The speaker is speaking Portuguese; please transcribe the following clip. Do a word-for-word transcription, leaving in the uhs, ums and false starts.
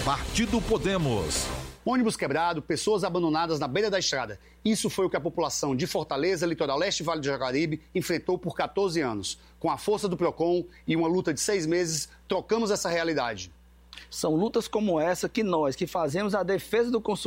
Partido Podemos. Ônibus quebrado, pessoas abandonadas na beira da estrada. Isso foi o que a população de Fortaleza, Litoral Leste e Vale do Jaguaribe enfrentou por quatorze anos. Com a força do Procon e uma luta de seis meses, trocamos essa realidade. São lutas como essa que nós, que fazemos a defesa do consumidor,